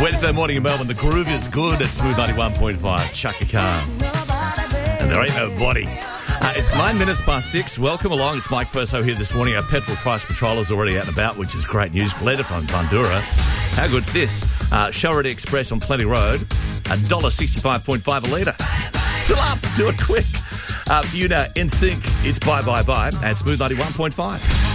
Wednesday morning in Melbourne, the groove is good at Smooth 91.5. Chaka Khan. And there ain't no body. It's 9 minutes past 6. Welcome along. It's Mike Perso here this morning. Our petrol price patrol is already out and about, which is great news. Glenda from Bundoora. How good's this? Shorady Express on Plenty Road, $1.65.5 a litre. Fill up. Do it quick. For you now, NSYNC, it's Bye Bye Bye. And Smooth 91.5.